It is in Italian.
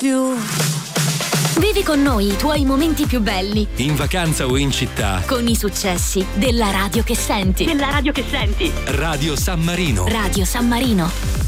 più. Vivi con noi i tuoi momenti più belli. In vacanza o in città. Con i successi della radio che senti. Radio San Marino. Radio San Marino.